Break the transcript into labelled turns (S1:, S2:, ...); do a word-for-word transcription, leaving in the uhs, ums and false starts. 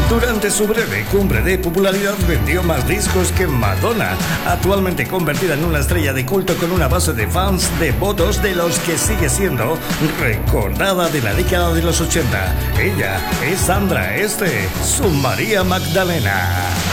S1: Durante su breve cumbre de popularidad vendió más discos que Madonna, actualmente convertida en una estrella de culto con una base de fans devotos de los que sigue siendo recordada de la década de los ochenta. Ella es Sandra Este, su María Magdalena.